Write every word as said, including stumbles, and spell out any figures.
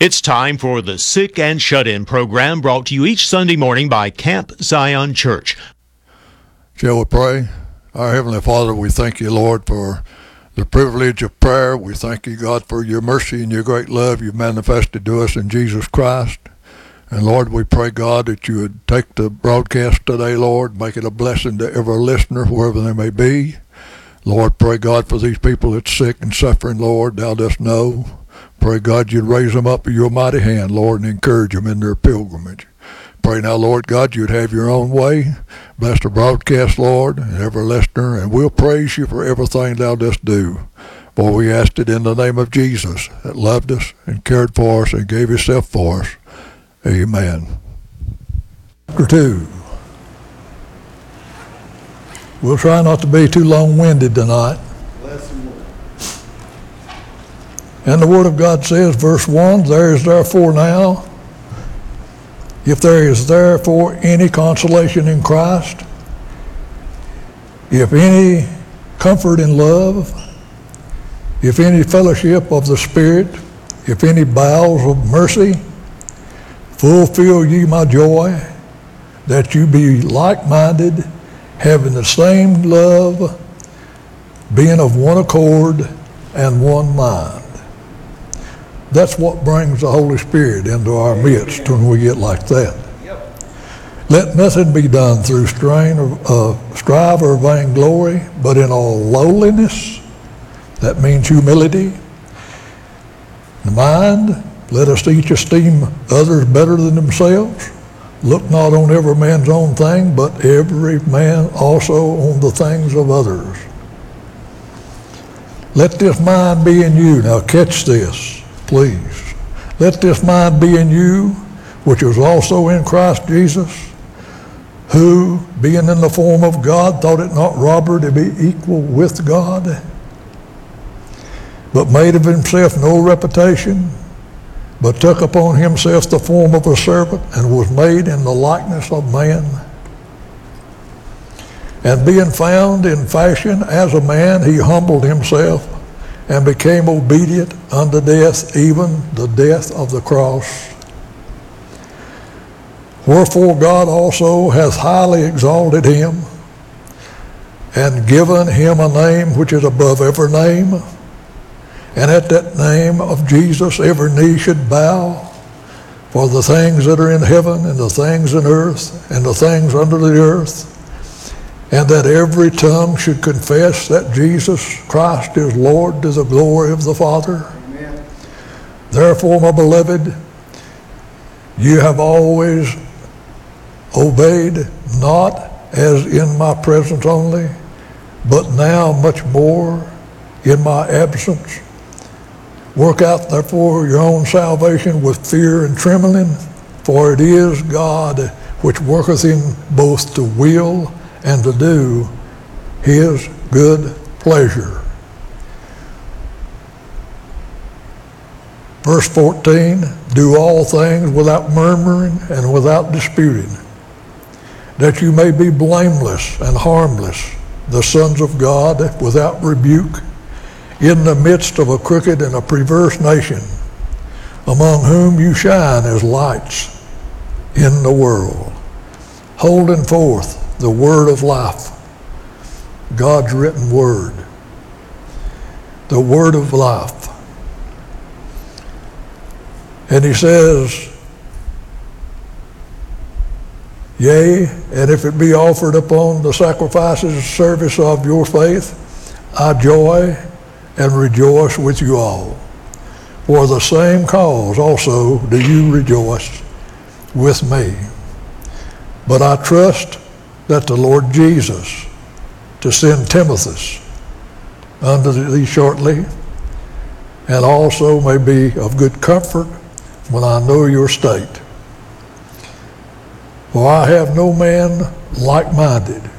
It's time for the Sick and Shut-In program, brought to you each Sunday morning by Camp Zion Church. Shall we pray? Our Heavenly Father, we thank you, Lord, for the privilege of prayer. We thank you, God, for your mercy and your great love you've manifested to us in Jesus Christ. And Lord, we pray, God, that you would take the broadcast today, Lord, make it a blessing to every listener, wherever they may be. Lord, pray, God, for these people that's sick and suffering, Lord, thou dost know. Pray, God, you'd raise them up with your mighty hand, Lord, and encourage them in their pilgrimage. Pray now, Lord God, you'd have your own way. Bless the broadcast, Lord, and every listener, and we'll praise you for everything thou dost do. For we asked it in the name of Jesus, that loved us and cared for us and gave himself for us. Amen. Chapter two. We'll try not to be too long-winded tonight. And the Word of God says, verse one, there is therefore now, if there is therefore any consolation in Christ, if any comfort in love, if any fellowship of the Spirit, if any bowels of mercy, fulfill ye my joy, that you be like-minded, having the same love, being of one accord and one mind. That's what brings the Holy Spirit into our midst when we get like that. Yep. Let nothing be done through strain or uh, strive or vainglory, but in all lowliness, that means humility. The mind, let us each esteem others better than themselves. Look not on every man's own thing, but every man also on the things of others. Let this mind be in you. Now catch this. Please, let this mind be in you, which was also in Christ Jesus, who, being in the form of God, thought it not robbery to be equal with God, but made of himself no reputation, but took upon himself the form of a servant, and was made in the likeness of man. And being found in fashion as a man, he humbled himself, and became obedient unto death, even the death of the cross. Wherefore God also hath highly exalted him, and given him a name which is above every name, and at that name of Jesus every knee should bow, for the things that are in heaven, and the things in earth, and the things under the earth, and that every tongue should confess that Jesus Christ is Lord, to the glory of the Father. Amen. Therefore, my beloved, you have always obeyed, not as in my presence only, but now much more in my absence. Work out therefore your own salvation with fear and trembling, for it is God which worketh in both to will and to do his good pleasure. Verse fourteen, do all things without murmuring and without disputing, that you may be blameless and harmless, the sons of God without rebuke, in the midst of a crooked and a perverse nation, among whom you shine as lights in the world, holding forth the word of life, God's written word, the word of life. And he says, yea, and if it be offered upon the sacrifices service of your faith, I joy and rejoice with you all. For the same cause also do you rejoice with me. But I trust that the Lord Jesus to send Timothy unto thee shortly, and also may be of good comfort when I know your state. For I have no man like-minded